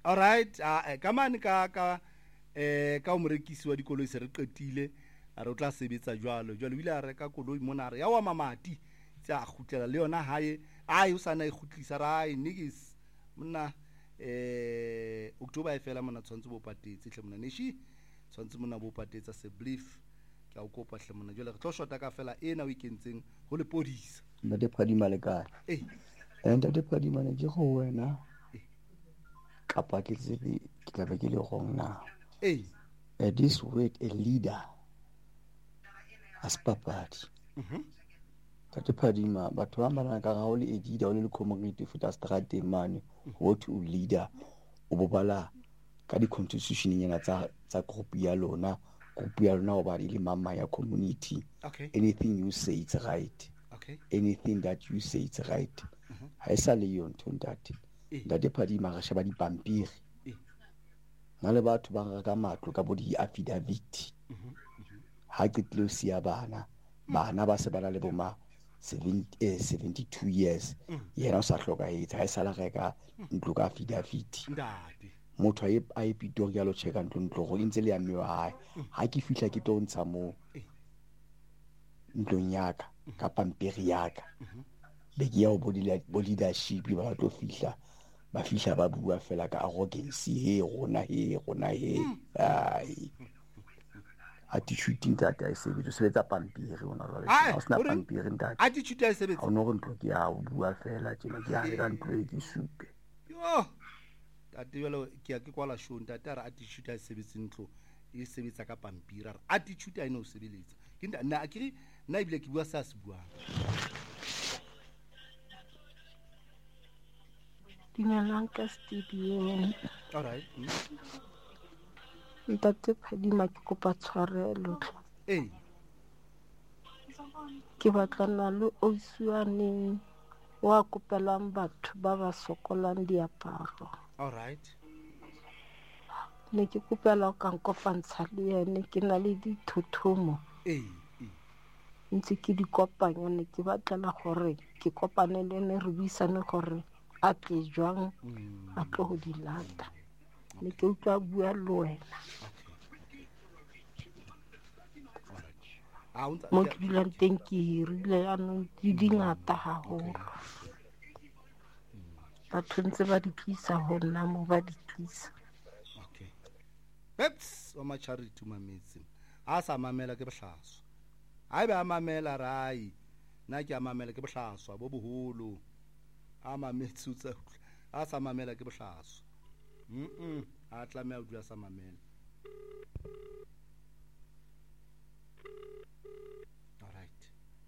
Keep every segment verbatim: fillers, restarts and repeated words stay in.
all right a ka mane ka ka eh ka o morekisi wa dikoloi se re qetile a re o tla sebetsa jwalo jwalo ile a reka koloi mona re ya wa mamati tsa khutlela le yona hae ai o sana e khutlisa rai nigis mona eh October e fela mona tshwantse bo patetse hle mona neshi tshwantse mona bo patetsa se belief ka o kopa hle mona jwale re tlo shota ka fela ena weekendseng ho le podisa nda de phadima le kae eh nda de phadima ne ke go wena kapa ke tsebe ke tla be ke le gong na eh uh, this word a leader as papadi mhm tate phadima batho ba bana ka ga o le edida o le le community futa strate mane ho to leader o bobala ka di constitution nyana tsa tsa group ya lona group ya lona o ba ile mama ya community okay anything you say it's right okay anything that you say it's right ha isa le yo ntho ntate ntate phadima ga sheba dipampiri na le batho ba ga ka matlo ka bodi affidavit ha ke tlo sia bana bana ba se bana le boma seventy-two years yena o sa hloka etsa ha isa la reka ntlo ka affidavit ndate motho a a ipitori ya lo checka ntlo ntlo go intse le ya mme wa hae ha ke fihla ke tlo ntsha mo ntlo nyaka ka pampiri yaka be ke ya o bo leadership ba tlo fihla ba fihla ba bua fela ka arrogance he rona he rona he ai attitude ntate a sebetsa sebetsa pampiri ona jwale ha sna pampiri ntate attitude a sebetsa ha no ntlo ke ya o bua fela tjena ke ya re ntlo e ke supe yo tate jalo ke ya ke kwala show ntate ra attitude a sebetsa ntlo e sebetsa ka pampiri ra attitude a ino sebeletsa ke nna akiri nna ibile ke bua sa se bua Dinyalanka stadium all right ntate phadima ke kopa tshwarelo eh ke batlana le osuane wa kopelang batho ba ba sokolang diaparo all right ne ke kopela ka nkopantsha le yene ke na le dithothomo eh ntse ke di kopanya ne ke batlela gore ke kopane le ne re buisane gore a tle jwang a tlo go di lata ne ke utlwa bua le wena mo ke dulang teng ke hirile yaanong di dingata haholo batho ntse ba di tlisa ho nna mo ba di tlisa okay peps wa macharity mametsi a sa mamela ke bohlaswa ha ebe a mamela rai nna ke a mamela ke bohlaswa bo boholo a mametsi utsa a sa mamela ke bohlaswa mm a tlamea o dula sa mamela all right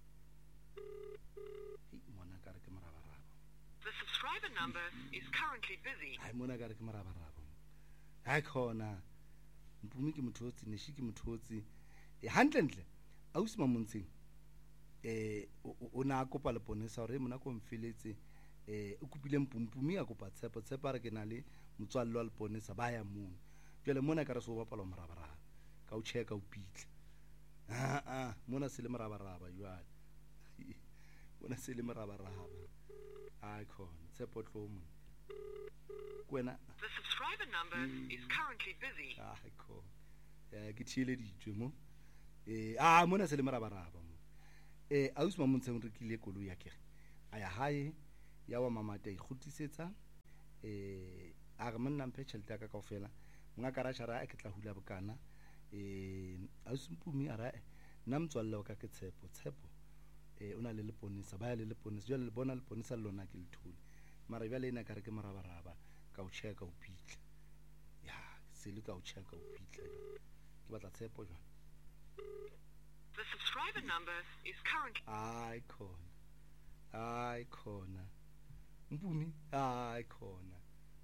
hey mona ka re ke marabaraba the subscriber number is currently busy ai mona ka re ke marabaraba ai khona mpumi ke mothotsi ne shi ke mothotsi e hantle ntle a usima montseng eh o na kopa le ponesa hore mona ko mfeletse eh o kupile mpumpumi a kopa tshepo tshepa re ke na le motswallo wa leponesa ba ya mono jwale mona ka re so bapala morabaraba ka o checka o pitla ah ah mona se le morabaraba jwale mona se le morabaraba ai khona tshepo tlo mo kwena the subscriber number is currently busy ai khona eh ke tshile ditjwe mo eh ah mona se le morabaraba mo eh a usima montsheng re kile koloi ya kere aya hae ya wa mamate e khutisetsa eh a re monna mphe tšhelete ka kaofela mga karasha ra ke tla hula bokana eh a usimpumi ara nna mtswalle ka ke tshepo tshepo eh ona le leponisa ba le leponisa jwa le bona leponisa le lona ke le thuli mara bja le ena ka re ke morabaraba ka o checka o pitla ya se le ka o checka o pitla ke batla tshepo jwa the subscriber number is currently ai khona ai khona mpumi ai khona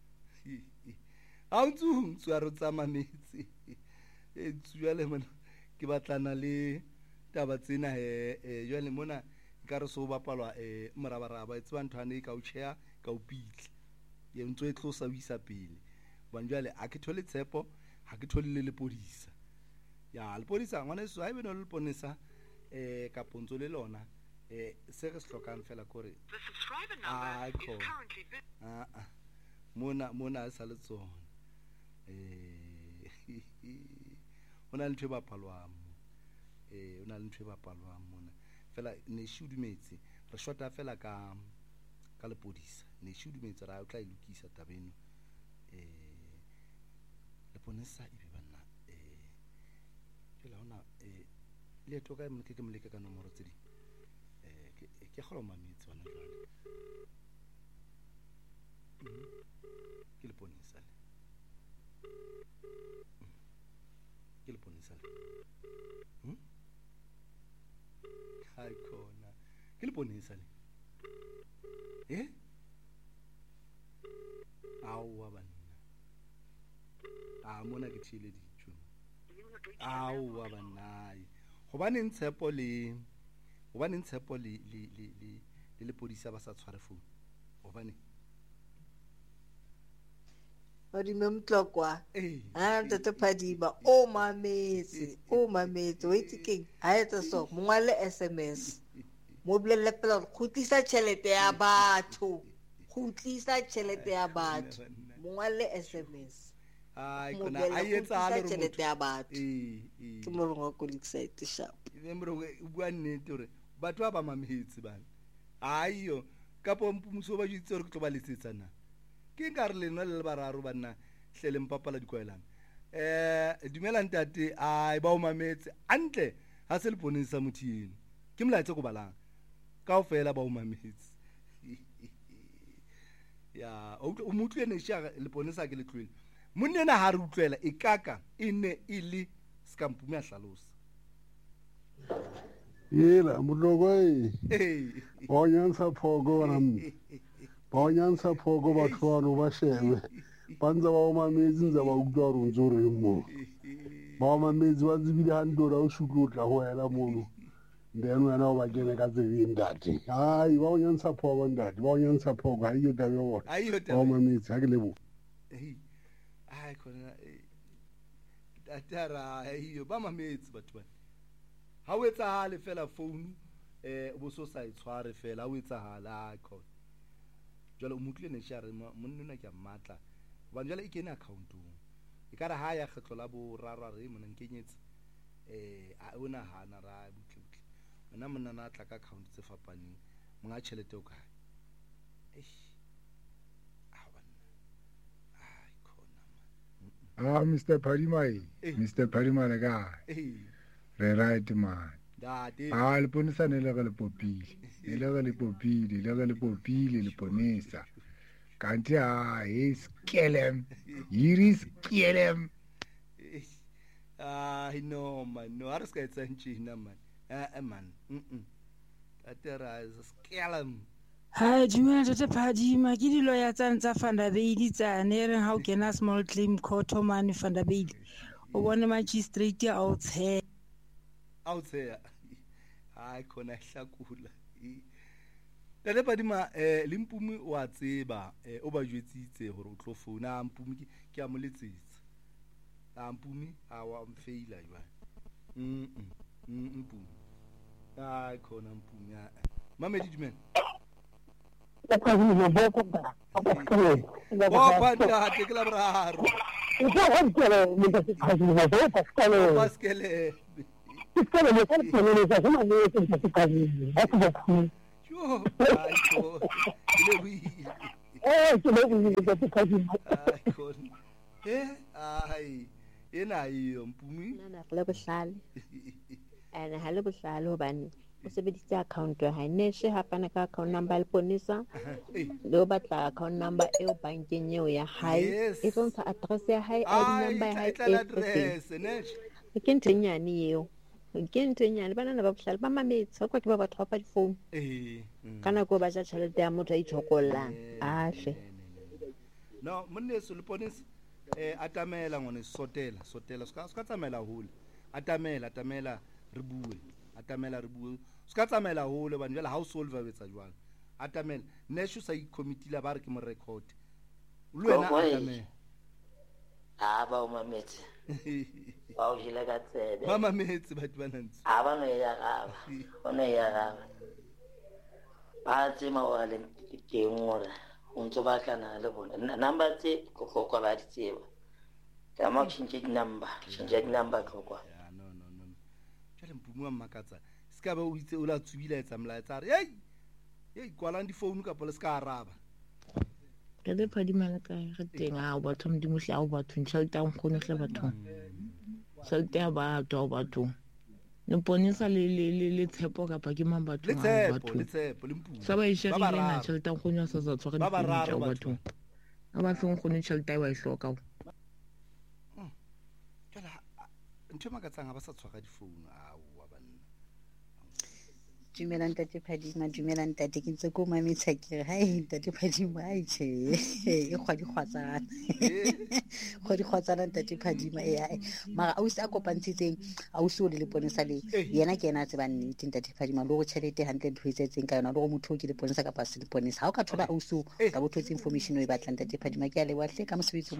a ntsu ntsu a re tsama metsi e tsua le mona ke batlana le taba tsena he e jwale mona ka re so bapalwa e morabaraba e tswa nthwane ka o tshea ka o pitla ye ntso e tlosa o isa pele ban jwale a ke thole tshepo ha ke thole le lepodisa ya lepodisa ngwana so ha ebe no le ponesa eh ka pontso le lona eh se re slokang fela kore the subscriber number is currently busy ah ah mona mona sa le tsona eh ona le ntho e bapalwang eh ona le ntho e bapalwang mona fela ne shudumetse re shota fela ka ka lepodisa ne shudumetse ra o tla ilukisa tabeno eh leponesa e be bana eh fela ona eh le to ka mke ke mleke ka nomoro tse di eh ke kgola mametsi wana jwale ke leponesa le ke leponesa le hm hai khona ke leponesa le eh awa banna a mona ke tshile ditšo awa banna go ba neng tshepo le go ba neng tshepo le le le le le podisa ba sa tshware phone go ba neng o di memtlokwa ha ntete Phadiba o mametse o mametse o itse keng ha etsa so mongwale S M S mo bolelle pela go tlisa tšhelete ya batho go tlisa tšhelete ya batho mongwale S M S ai kona ai etsa le tšhelete ya batho eh eh ke mo rongwa ko site sharp e mo re o bua nnete hore batho ba ba mametse bana aiyo ka pompumuso ba ditse hore ke tlo ba letsetsa na ke nka re lena le bararo bana hlele mpapala dikoelana eh dumela ntate ai ba o mametse antle ha se le ponisa mothini ke molaetse go balang ka ofela ba o mametse ya o mutlu ene sha le ponisa ke le tlwele monna na ha re utlwela e kaka e ne e le skampume a hlalosa yela mologo e bonyantsha phoko ram bonyantsha phoko batho bano ba shebe banza ba o mametse nza ba utlwa re ntse re mo ba o mametse ba tsebile handora o shukutla ho ela mono then wena o ba kene ka tsebe ndati ai ba o nyantsha phoko ndati ba o nyantsha phoko ha iyo tabe o ba o mametse ha ke lebo ai khona tatara hiyo ba mametse batho ba ha o etsa hale fela phone eh bo so sa itshware fela ha o etsa hala khona jalo o mutlile ne share monna ke matla ba njala e kena accountong e ka re ha ya kgetlo la bo rarwa re mona nkenyetse eh a ona hana ra butle butle mona monna na tla ka account tse fapaneng monga tšhelete o kae eish ah Mister Phadimai Mister Phadimai ka re right man date ah le ponisa ne le ga le popile le ga le popile le ga le popile le ponisa kanti ah is kelem iris kelem ah no man no ares ka etsa ntšhina man eh man mm atera is kelem ha dumela tete Phadima ke dilo ya tsana tsa Vanderbilt tsane re ha o kena small claim court o mane Vanderbilt o bone magistrate a o tshe a o tshe ai khona hlakula tete Phadima eh Limpumi o a tseba o ba jwetsitse hore o tlo founa Mpumi ke a moletsetsa a Mpumi a wa mfaila jwa mm mm Mpumi ai khona Mpumi mamedi dumela la cosa di poco da oh banda te la braro e poi anche le mi fa una volta scale paskele scale mi fa una cosa ma non è stato così ecco jo ai ko le wi eh che le mi fa così ai ko eh ai ena iyo Mpumi nana le bohlale ana ha le bohlale hobane o sebeditse account ya hae ne she hapana ka account number le ponisa le o batla account number eo bankeng eo ya hae e tsontsha address ya hae I D number ya hae address ne ke ntsenyane eo ke ntsenyane bana na ba bohlale ba mametse kwa ke ba batho ba di phone eh kana go ba ja tšhelete ya motho a itshokolang ahle no monne se le ponisa eh atamela ngone sotela sotela ska ska tsamela hole atamela atamela re bue atamela re bue ska tsamela hole bana jela ha o solve betsa jwang atamela nesho sa committee la ba re ke mo record le wena atamela a ba o mametse ba o hila ka tsebe ba mametse batho bana ntse a ba no ya ga ba no ya ga ba tsema wa le ke ngora o ntse ba kana le bona number tse go go ba di tseba tama go change di-number change di-number tlhokwa ya no no no jale mpumu wa mmakatsa se ka be o itse o la tsubilaetsa molaetsa re ei ei kwalang difounu kapo le se ka araba ka le phadimela kae re teng a batho modimohle a o bathong tšhelete a nkgone hle bathong tšhelete ya batho a bathong le ponisa le le le le tshepo kapa ke mang batho le tshepo le tshepo le mpumu sa ba ishe le na tšhelete a nkgone sa sa tshwara ba ba difounu tša raro bathong a ba feng nkgone tšhelete a wa e hloka jala ntho makatsang ga ba sa tshwara difounu ao wa banna dumelang tate Phadima dumelang tate ke ntse ko mametsa ke re hai tate Phadima ai che e kgwa di kgwatsana kgwa di kgwatsana tate Phadima e ai mara a o se a kopantshitseng a o se o le leponesa le yena ke yena a tsebang nnete tate Phadima le go tšhelete hantle ntho e tsetseng ka yona le go motho o ke leponesa kapa se leponesa ha o ka thola a o se ka bothotse information o e batlang tate Phadima ke a leboha hle ka mosebetsi mo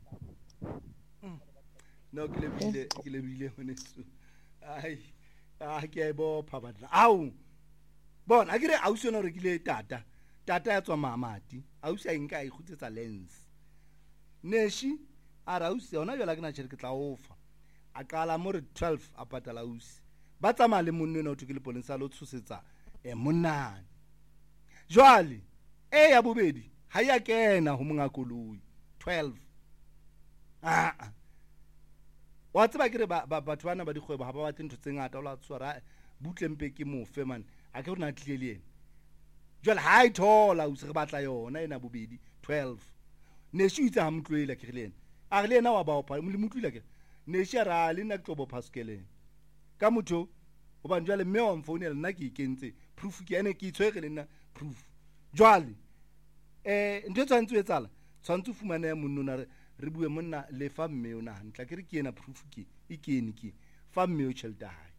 no ke lebile ke lebile honeso ai a ke a bopha batla au bona a ke re ausi ona re kile tata tata ya tswa mamati ausi a inka e khutsetsa lens neshi a ra ausi ona jela ke na tšhere ke tla ofa a qala mo re twelve a patala ausi ba tsama le monne no thuke le ponisa lo tshosetsa e monnane jwale e ya bobedi ha ya kena ho monga koloi twelve ah wa tseba ke re batho bana ba dikgwebo ha ba batle ntho tse ngata o la tswara butlempe ke mofe man a ke rona tlile le ena jwale ha e thola o se re batla yona ena bobedi twelve ne shi itse ha mtloela ke re le ena a re le ena wa ba opa le mutloela ke ne shi ra le nna ke tlo bopa skeleng ka motho o ba jwale mme wa mfounela nna ke ikentse proof ke ene ke itshwere le nna proof jwale eh ntwe tsantsi etsala tsantsi fumana ya monnona re re bue monna le fa mme o na hantla ke re ke ena proof ke e kene ke fa mme o tšhelete hae